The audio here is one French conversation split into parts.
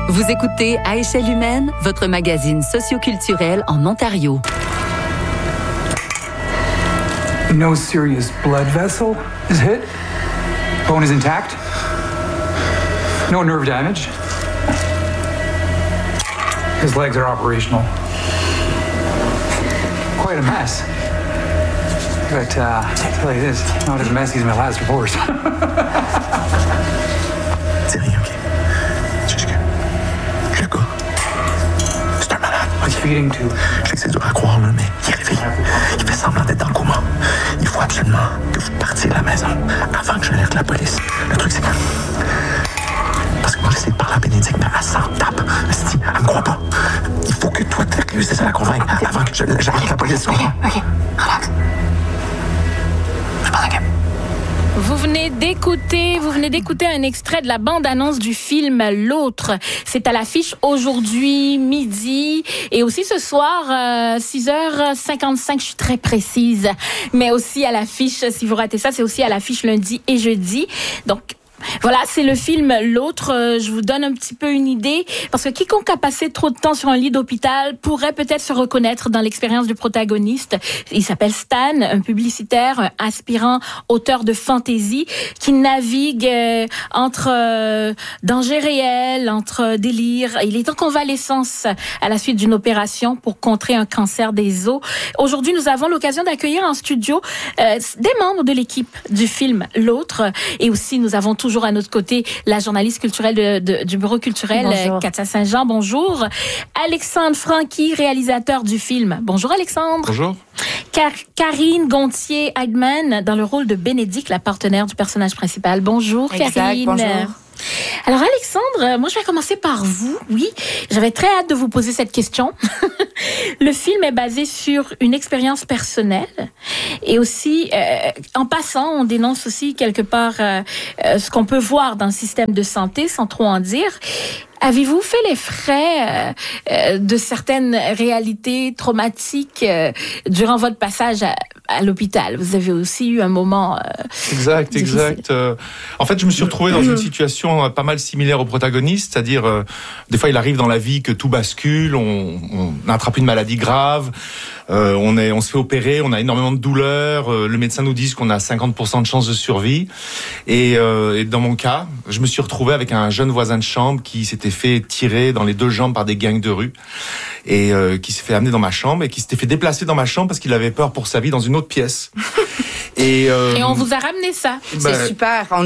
Vous écoutez À échelle humaine, votre magazine socioculturel en Ontario. No serious blood vessel is hit. Bone is intact. No nerve damage. His legs are operational. Quite a mess. But, I'll tell you this, not as messy as my last divorce. C'est rien, ok? C'est juste que le gars, c'est un malade. He's feeding tube. Je sais que c'est dur à croire, là, mais il est réveillé. Il fait semblant d'être dans le coma. Il faut absolument que vous partiez de la maison avant que j'alerte la police. Le truc, c'est que... Parce que moi, j'essaie de parler à Bénédicte, mais elle s'en tape. Elle me croit pas. Il faut que toi, tu réussisses à la convaincre avant que j'alerte la police. OK, relax. Je pense que... Vous venez d'écouter un extrait de la bande-annonce du film L'Autre. C'est à l'affiche aujourd'hui, midi, et aussi ce soir, 6h55, je suis très précise. Mais aussi à l'affiche, si vous ratez ça, c'est aussi à l'affiche lundi et jeudi. Donc, voilà, c'est le film L'Autre. Je vous donne un petit peu une idée, parce que quiconque a passé trop de temps sur un lit d'hôpital pourrait peut-être se reconnaître dans l'expérience du protagoniste. Il s'appelle Stan, un publicitaire, un aspirant auteur de fantasy qui navigue entre danger réel, entre délire. Il est en convalescence à la suite d'une opération pour contrer un cancer des os. Aujourd'hui, nous avons l'occasion d'accueillir en studio des membres de l'équipe du film L'Autre, et aussi nous avons toujours à notre côté la journaliste culturelle du Bureau culturel, Katia Saint-Jean. Bonjour. Alexandre Franqui, réalisateur du film. Bonjour Alexandre. Bonjour. Karine Gontier-Hagman, dans le rôle de Bénédicte, la partenaire du personnage principal. Bonjour Karine. Bonjour. Alors Alexandre, moi je vais commencer par vous. Oui, j'avais très hâte de vous poser cette question. Le film est basé sur une expérience personnelle, et aussi, en passant, on dénonce aussi quelque part ce qu'on peut voir dans le système de santé, sans trop en dire. Avez-vous fait les frais de certaines réalités traumatiques durant votre passage à l'hôpital? Vous avez aussi eu un moment Exact. En fait, je me suis retrouvé dans une situation pas mal similaire au protagoniste, c'est-à-dire, des fois, il arrive dans la vie que tout bascule, on a attrapé une maladie grave, on se fait opérer, on a énormément de douleurs, le médecin nous dit qu'on a 50% de chances de survie, et dans mon cas, je me suis retrouvé avec un jeune voisin de chambre qui s'était fait tirer dans les 2 jambes par des gangs de rue, et qui s'est fait amener dans ma chambre, et qui s'était fait déplacer dans ma chambre parce qu'il avait peur pour sa vie dans une autre pièce. Et on vous a ramené ça. C'est super. On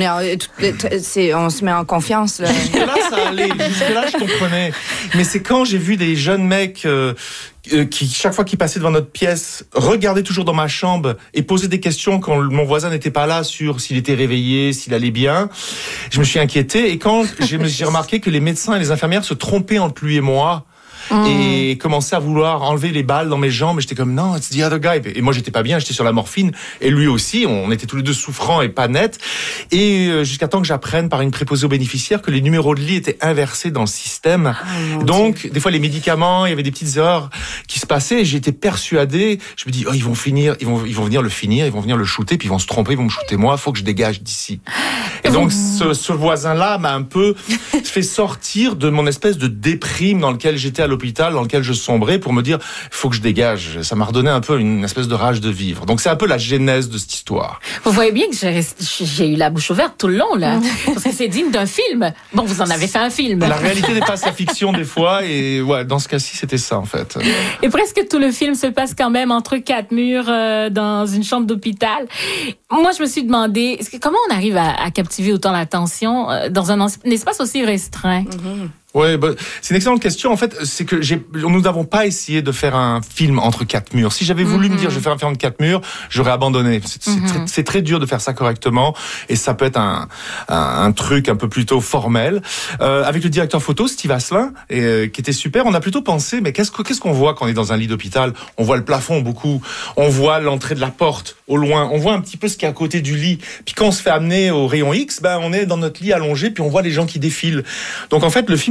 se met en confiance. Là. Jusque-là, ça allait. Jusque-là, je comprenais. Mais c'est quand j'ai vu des jeunes mecs qui, chaque fois qu'ils passaient devant notre pièce, regardaient toujours dans ma chambre et posaient des questions quand mon voisin n'était pas là sur s'il était réveillé, s'il allait bien. Je me suis inquiété. Et quand j'ai remarqué que les médecins et les infirmières se trompaient entre lui et moi, et commençait à vouloir enlever les balles dans mes jambes, et j'étais comme non, it's the other guy, et moi j'étais pas bien, j'étais sur la morphine, et lui aussi, on était tous les deux souffrants et pas nets, et jusqu'à temps que j'apprenne par une préposée aux bénéficiaires que les numéros de lit étaient inversés dans le système. Donc des fois les médicaments, il y avait des petites erreurs qui se passaient, et j'étais persuadé, je me dis ils vont venir le finir, ils vont venir le shooter, puis ils vont se tromper, ils vont me shooter moi, faut que je dégage d'ici. Et donc ce voisin-là m'a un peu fait sortir de mon espèce de déprime dans lequel j'étais à l'hôpital, dans lequel je sombrais, pour me dire faut que je dégage. Ça m'a redonné un peu une espèce de rage de vivre. Donc c'est un peu la genèse de cette histoire. Vous voyez bien que j'ai eu la bouche ouverte tout le long là, parce que c'est digne d'un film. Bon, vous en avez fait un film. La réalité dépasse la fiction des fois, et ouais, dans ce cas-ci c'était ça en fait. Et presque tout le film se passe quand même entre 4 murs dans une chambre d'hôpital. Moi je me suis demandé comment on arrive à captiver autant l'attention dans un espace aussi restreint. Ouais, c'est une excellente question. En fait, c'est que nous n'avons pas essayé de faire un film entre 4 murs. Si j'avais voulu me dire je vais faire un film entre 4 murs, j'aurais abandonné. C'est très dur de faire ça correctement, et ça peut être un truc un peu plutôt formel. Avec le directeur photo Steve Asselin, qui était super, on a plutôt pensé mais qu'est-ce qu'on voit quand on est dans un lit d'hôpital? On voit le plafond beaucoup, on voit l'entrée de la porte au loin, on voit un petit peu ce qui est à côté du lit. Puis quand on se fait amener au rayon X, on est dans notre lit allongé, puis on voit les gens qui défilent. Donc en fait, le film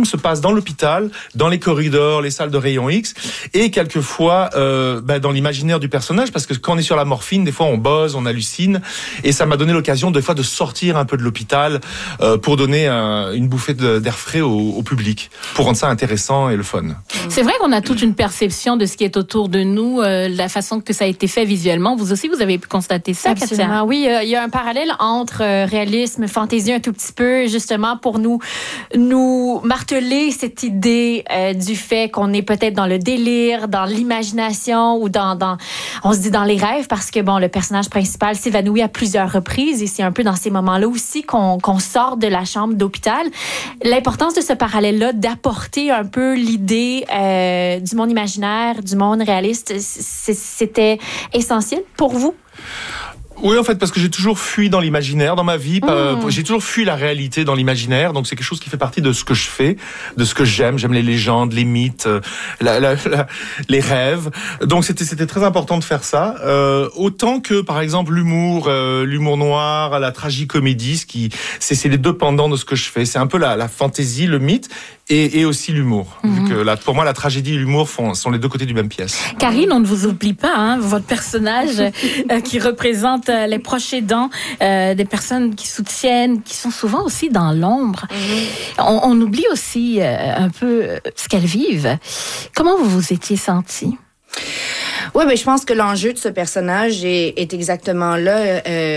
se passe dans l'hôpital, dans les corridors, les salles de rayon X, et quelquefois dans l'imaginaire du personnage, parce que quand on est sur la morphine, des fois on bosse, on hallucine, et ça m'a donné l'occasion des fois de sortir un peu de l'hôpital pour donner une bouffée d'air frais au public, pour rendre ça intéressant et le fun. C'est vrai qu'on a toute une perception de ce qui est autour de nous, la façon que ça a été fait visuellement. Vous aussi, vous avez pu constater ça, Absolument. Katia? Oui, il y a un parallèle entre réalisme, fantaisie un tout petit peu, justement pour nous marteler cette idée du fait qu'on est peut-être dans le délire, dans l'imagination ou on se dit dans les rêves, parce que le personnage principal s'évanouit à plusieurs reprises et c'est un peu dans ces moments-là aussi qu'on sort de la chambre d'hôpital. L'importance de ce parallèle-là, d'apporter un peu l'idée du monde imaginaire, du monde réaliste, c'était essentiel pour vous? Oui, en fait, parce que j'ai toujours fui dans l'imaginaire dans ma vie. J'ai toujours fui la réalité dans l'imaginaire. Donc, c'est quelque chose qui fait partie de ce que je fais, de ce que j'aime. J'aime les légendes, les mythes, les rêves. Donc, c'était très important de faire ça. Autant que, par exemple, l'humour noir, la tragicomédie, c'est les deux pendants de ce que je fais. C'est un peu la fantaisie, le mythe. Et aussi l'humour. Vu que pour moi, la tragédie et l'humour sont les deux côtés du même pièce. Karine, on ne vous oublie pas, votre personnage qui représente les proches aidants, des personnes qui soutiennent, qui sont souvent aussi dans l'ombre. On oublie aussi un peu ce qu'elles vivent. Comment vous vous étiez sentie? Oui, mais je pense que l'enjeu de ce personnage est exactement là.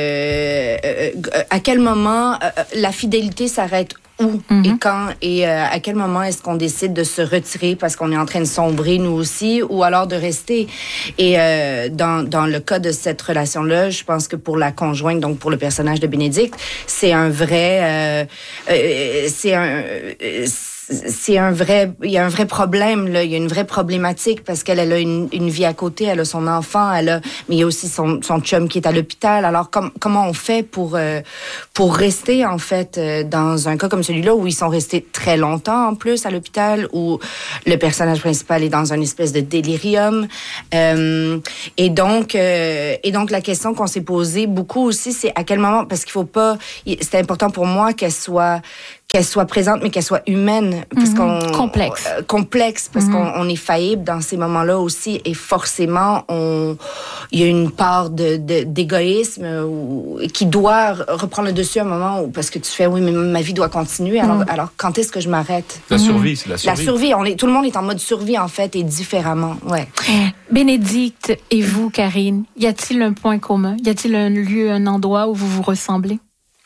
À quel moment la fidélité s'arrête où et quand et à quel moment est-ce qu'on décide de se retirer parce qu'on est en train de sombrer nous aussi ou alors de rester. Et dans le cas de cette relation-là, je pense que pour la conjointe, donc pour le personnage de Bénédicte, il y a un vrai problème là, il y a une vraie problématique parce qu'elle a une vie à côté, elle a son enfant, mais il y a aussi son chum qui est à l'hôpital. Alors comment on fait pour rester en fait dans un cas comme celui-là où ils sont restés très longtemps en plus à l'hôpital, où le personnage principal est dans une espèce de délirium et donc la question qu'on s'est posée beaucoup aussi, c'est à quel moment, parce qu'il faut pas, c'est important pour moi qu'elle soit présente, mais qu'elle soit humaine, parce complexe, parce qu'on est faillible dans ces moments-là aussi, et forcément, il y a une part d'égoïsme qui doit reprendre le dessus à un moment où, parce que tu fais, oui, mais ma vie doit continuer, alors quand est-ce que je m'arrête? La survie, c'est la survie. La survie, tout le monde est en mode survie, en fait, et différemment, ouais. Bénédicte et vous, Karine, y a-t-il un point commun? Y a-t-il un lieu, un endroit où vous vous ressemblez?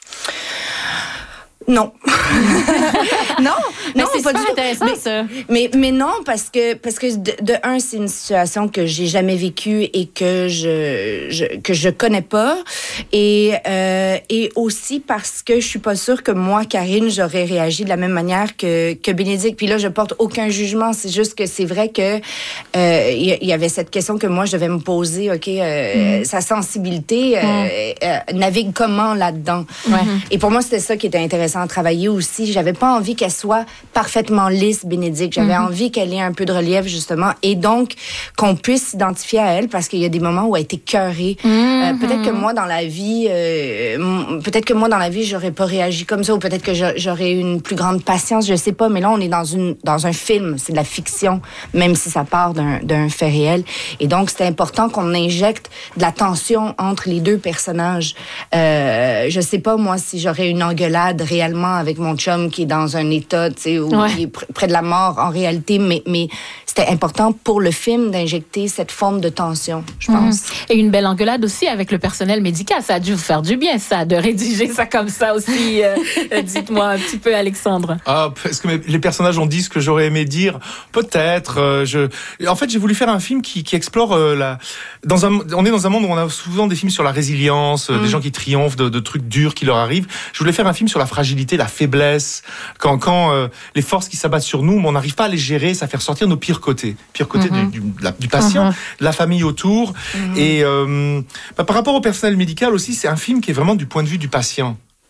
Non. non, c'est pas super du tout. intéressant, ça. Mais non, parce que de un, c'est une situation que j'ai jamais vécue et que je connais pas, et aussi parce que je suis pas sûre que moi, Karine, j'aurais réagi de la même manière que Bénédicte. Puis là, je porte aucun jugement. C'est juste que c'est vrai que il y avait cette question que moi je devais me poser. Sa sensibilité navigue comment là-dedans. Et pour moi, c'était ça qui était intéressant à travailler aussi. J'avais pas envie qu'elle soit parfaitement lisse, Bénédicte. J'avais envie qu'elle ait un peu de relief, justement, et donc qu'on puisse s'identifier à elle, parce qu'il y a des moments où elle était écœurée. Peut-être que moi, dans la vie, j'aurais pas réagi comme ça, ou peut-être que j'aurais eu une plus grande patience, je sais pas, mais là, on est dans un film, c'est de la fiction, même si ça part d'un fait réel. Et donc, c'était important qu'on injecte de la tension entre les deux personnages. Je sais pas, moi, si j'aurais une engueulade réellement avec mon chum qui est dans un état, tu sais, où il est près de la mort en réalité, mais c'était important pour le film d'injecter cette forme de tension, je pense. Et une belle engueulade aussi avec le personnel médical. Ça a dû vous faire du bien, ça, de rédiger ça comme ça aussi. Dites-moi un petit peu, Alexandre. Est-ce que les personnages ont dit ce que j'aurais aimé dire? Peut-être. En fait, j'ai voulu faire un film qui explore on est dans un monde où on a souvent des films sur la résilience, des gens qui triomphent de trucs durs qui leur arrivent. Je voulais faire un film sur la fragilité, la faiblesse, quand les forces qui s'abattent sur nous, on n'arrive pas à les gérer, ça fait ressortir nos pires côtés du patient, de la famille autour. Et par rapport au personnel médical aussi, c'est un film qui est vraiment du point de vue du patient.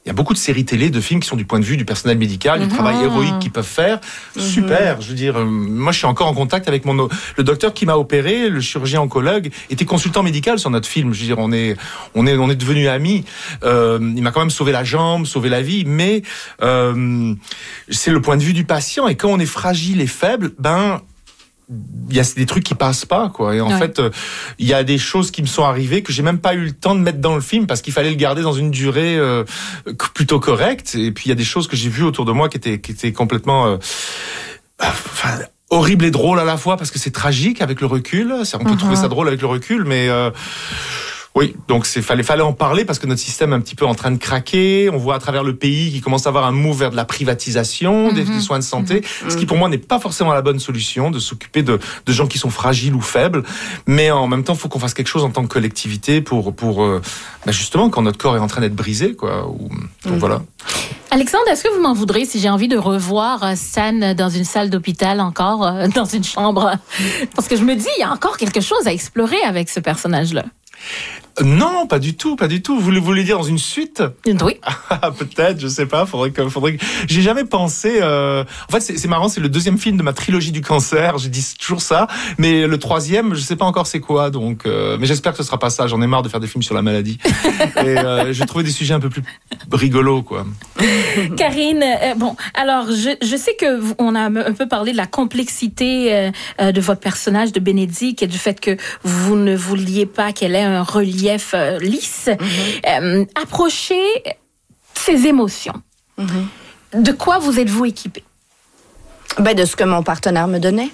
Il y a beaucoup de séries télé, de films qui sont du point de vue du personnel médical, du travail héroïque qu'ils peuvent faire. Super, je veux dire, moi je suis encore en contact avec le docteur qui m'a opéré, le chirurgien oncologue, était consultant médical sur notre film. Je veux dire, on est devenus amis. Il m'a quand même sauvé la jambe, sauvé la vie, mais c'est le point de vue du patient. Et quand on est fragile et faible, il y a des trucs qui passent pas, quoi. Et en fait, il y a des choses qui me sont arrivées que j'ai même pas eu le temps de mettre dans le film parce qu'il fallait le garder dans une durée plutôt correcte. Et puis il y a des choses que j'ai vues autour de moi qui étaient complètement horribles et drôles à la fois parce que c'est tragique avec le recul. On peut trouver ça drôle avec le recul, mais oui, donc fallait en parler parce que notre système est un petit peu en train de craquer. On voit à travers le pays qu'il commence à avoir un move vers de la privatisation des soins de santé, ce qui pour moi n'est pas forcément la bonne solution de s'occuper de gens qui sont fragiles ou faibles. Mais en même temps, il faut qu'on fasse quelque chose en tant que collectivité pour justement quand notre corps est en train d'être brisé, quoi. Donc voilà. Alexandre, est-ce que vous m'en voudrez si j'ai envie de revoir San dans une salle d'hôpital encore, dans une chambre? Parce que je me dis, il y a encore quelque chose à explorer avec ce personnage-là. Non, pas du tout. Vous voulez dire dans une suite? Oui. Peut-être, je sais pas. Faudrait que. J'ai jamais pensé. En fait, c'est marrant. C'est le deuxième film de ma trilogie du cancer. Je dis toujours ça, mais le troisième, je sais pas encore c'est quoi. Donc, mais j'espère que ce sera pas ça. J'en ai marre de faire des films sur la maladie. Et j'ai trouvé des sujets un peu plus rigolos, quoi. Karine, alors je sais que on a un peu parlé de la complexité de votre personnage de Bénédicte et du fait que vous ne vouliez pas qu'elle ait un relief lisse. Approchez ces émotions. De quoi vous êtes-vous équipé? De ce que mon partenaire me donnait.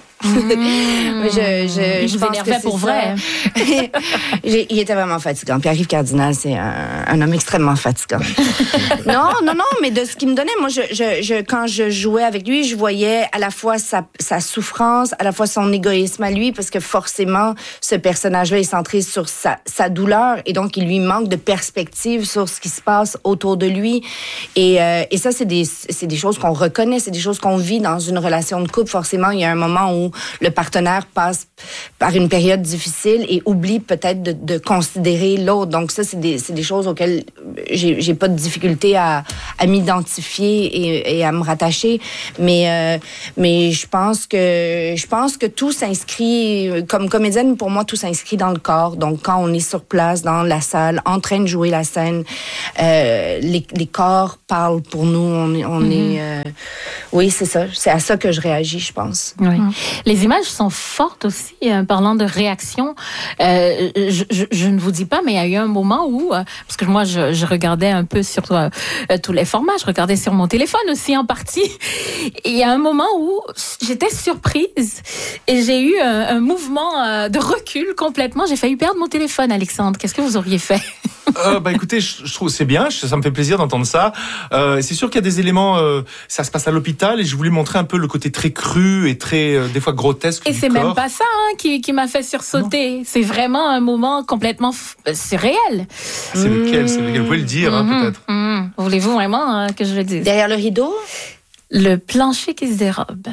Je pense que pour vrai. Il était vraiment fatigant. Pierre-Yves Cardinal, c'est un homme extrêmement fatigant. Non, mais de ce qu'il me donnait, moi, quand je jouais avec lui, je voyais à la fois sa souffrance, à la fois son égoïsme à lui, parce que forcément, ce personnage-là est centré sur sa douleur, et donc il lui manque de perspective sur ce qui se passe autour de lui. Et ça, c'est des choses qu'on reconnaît, c'est des choses qu'on vit dans une relation de couple. Forcément, il y a un moment où le partenaire passe par une période difficile et oublie peut-être de considérer l'autre. Donc ça, c'est des choses auxquelles j'ai pas de difficulté à m'identifier et à me rattacher. Mais je pense que tout s'inscrit, comme comédienne, pour moi, tout s'inscrit dans le corps. Donc quand on est sur place, dans la salle, en train de jouer la scène, les corps parlent pour nous. On est... oui, c'est ça. C'est à ça que je réagis, je pense. Oui. Les images sont fortes aussi, parlant de réaction. Je ne vous dis pas, mais il y a eu un moment où, parce que moi, je regardais un peu sur tous les formats, je regardais sur mon téléphone aussi en partie. Et il y a un moment où j'étais surprise et j'ai eu un mouvement de recul complètement. J'ai failli perdre mon téléphone, Alexandre. Qu'est-ce que vous auriez fait? Écoutez, je trouve c'est bien, ça me fait plaisir d'entendre ça. C'est sûr qu'il y a des éléments, ça se passe à l'hôpital et je voulais montrer un peu le côté très cru et très des fois grotesque et du c'est corps. Même pas ça qui m'a fait sursauter. Non. C'est vraiment un moment complètement surréel. C'est lequel? Vous pouvez le dire, peut-être. Voulez-vous vraiment que je le dise? Derrière le rideau? Le plancher qui se dérobe.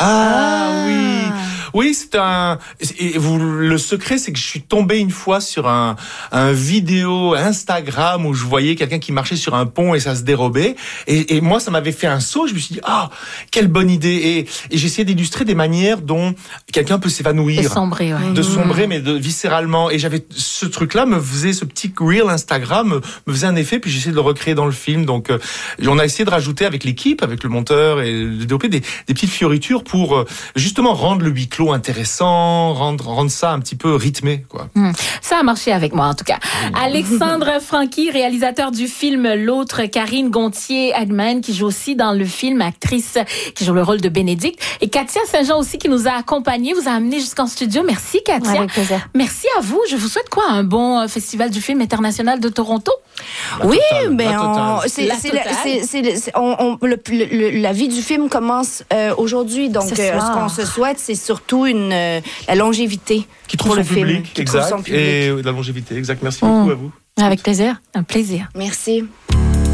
Oui, le secret, c'est que je suis tombé une fois sur un vidéo Instagram où je voyais quelqu'un qui marchait sur un pont et ça se dérobait. Et moi, ça m'avait fait un saut. Je me suis dit, quelle bonne idée. Et j'essayais d'illustrer des manières dont quelqu'un peut s'évanouir. De sombrer, mais viscéralement. Et j'avais ce truc-là, ce petit reel Instagram me faisait un effet, puis j'essayais de le recréer dans le film. Donc, on a essayé de rajouter avec l'équipe, avec le monteur et de développer des petites fioritures pour justement rendre le huis clos intéressant, rendre ça un petit peu rythmé, quoi. Ça a marché avec moi, en tout cas. Alexandre Franqui, réalisateur du film L'autre, Karine Gontier-Hagman, qui joue aussi dans le film, actrice qui joue le rôle de Bénédicte, et Katia Saint-Jean aussi, qui nous a accompagnés, vous a amené jusqu'en studio. Merci, Katia. Avec plaisir. Merci à vous. Je vous souhaite quoi? Un bon festival du film international de Toronto? La vie du film commence aujourd'hui, donc ce qu'on se souhaite, c'est surtout la longévité qui trouve pour son le public, film, exact, et la longévité, exact. Merci beaucoup à vous. Avec plaisir, un plaisir. Merci.